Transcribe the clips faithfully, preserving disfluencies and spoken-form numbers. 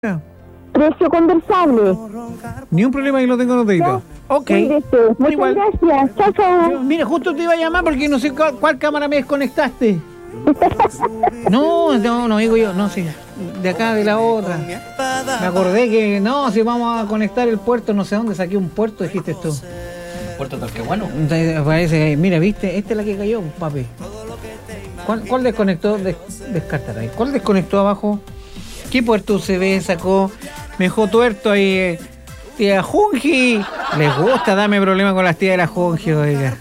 Precio conversable. Ni un problema, ahí lo tengo notadito. Ok. Muchas Igual. gracias. Chao, chao. Mira, justo te iba a llamar porque no sé cuál, cuál cámara me desconectaste. No, no, no digo yo, no sé, de acá, de la otra. Me acordé que, no, si vamos a conectar el puerto, no sé dónde, saqué un puerto, dijiste tú. Puerto Talcahuano. Parece, mira, viste, esta es la que cayó, papi. ¿Cuál, cuál desconectó? Des, descartar ahí. ¿Cuál desconectó abajo? ¿Qué puerto se ve? Sacó, me dejó tuerto ahí. Tía Junji. Les gusta darme problemas con las tías de la Junji, oiga.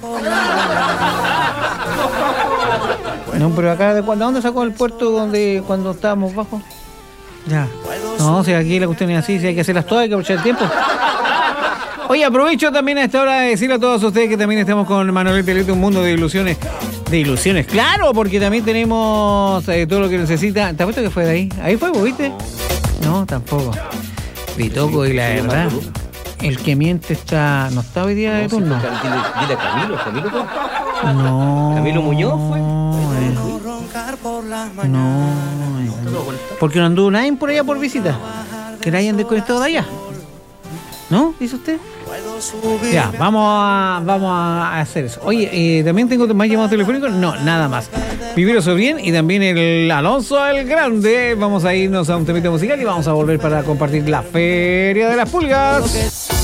No, pero acá, ¿de dónde sacó el puerto donde cuando estábamos bajo? Ya. No, si aquí la cuestión es así, si hay que hacerlas todas, hay que aprovechar el tiempo. Oye, aprovecho también a esta hora de decirle a todos ustedes que también estamos con Manuel Telete, un mundo de ilusiones. De ilusiones, claro, porque también tenemos eh, todo lo que necesita. ¿Te apuesto que fue de ahí? ¿Ahí fue, viste? No, tampoco. Pitoco, y la verdad, el que miente está... ¿No está hoy día de turno? Dile, dile a Camilo, Camilo fue. No. ¿Camilo Muñoz fue? Eh, no. Eh, porque no anduvo nadie por allá por visita. Que la hayan desconectado de allá. ¿No? ¿Dice usted? Ya, vamos a, vamos a hacer eso. Oye, eh, ¿también tengo más llamados telefónicos? No, nada más. Vivero Sobrien y también el Alonso el Grande. Vamos a irnos a un temita musical y vamos a volver para compartir la Feria de las Pulgas.